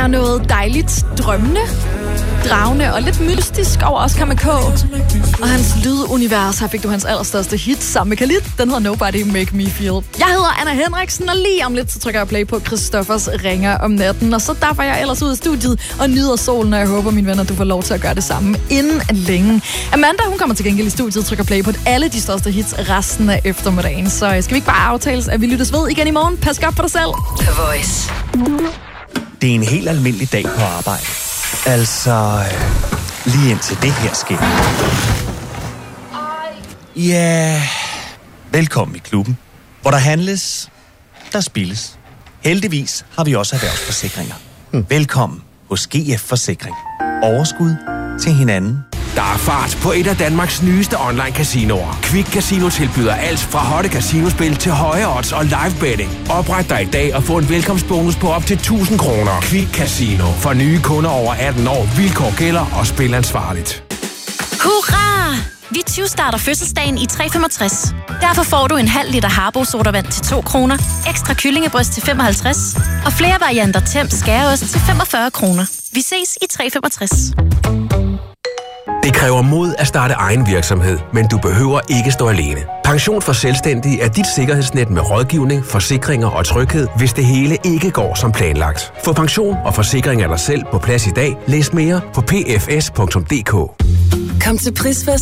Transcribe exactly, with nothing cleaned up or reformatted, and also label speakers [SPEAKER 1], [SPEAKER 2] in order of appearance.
[SPEAKER 1] er noget dejligt drømmende, dragende og lidt mystisk over Oscar M K. Og hans lydunivers, her fik du hans allerstørste hit sammen med Khalid. Den hedder Nobody Make Me Feel. Jeg hedder Anna Henriksen, og lige om lidt, så trykker jeg play på Christoffers ringer om natten. Og så derfor jeg ellers ud af studiet og nyder solen, og jeg håber, mine venner, du får lov til at gøre det samme inden længe. Amanda, hun kommer til gengæld i studiet og trykker play på alle de største hits resten af eftermiddagen. Så skal vi ikke bare aftales, at vi lyttes ved igen i morgen? Pas godt på dig selv.
[SPEAKER 2] The Voice.
[SPEAKER 3] Det er en helt almindelig dag på arbejde. Altså, lige indtil det her sker. Ja, velkommen i klubben, hvor der handles, der spilles. Heldigvis har vi også erhvervsforsikringer. Hmm. Velkommen hos G F Forsikring. Overskud til hinanden.
[SPEAKER 4] Der er fart på et af Danmarks nyeste online casinoer. Quick Casino tilbyder alt fra hotte casinospil til høje odds og live betting. Opret dig i dag og få en velkomstbonus på op til tusind kroner. Quick Casino. For nye kunder over atten år. Vilkår gælder og spil ansvarligt.
[SPEAKER 5] Hurra! Vi tyve-starter fødselsdagen i tre femogtres. Derfor får du en halv liter Harbo sodavand til to kroner, ekstra kyllingebryst til femoghalvtreds og flere varianter Temp skæreost til femogfyrre kroner. Vi ses i tre femogtres.
[SPEAKER 4] Det kræver mod at starte egen virksomhed, men du behøver ikke stå alene. Pension for Selvstændige er dit sikkerhedsnet med rådgivning, forsikringer og tryghed, hvis det hele ikke går som planlagt. Få pension og forsikring af dig selv på plads i dag. Læs mere på p f s punktum d k.
[SPEAKER 2] Kom til Prisfest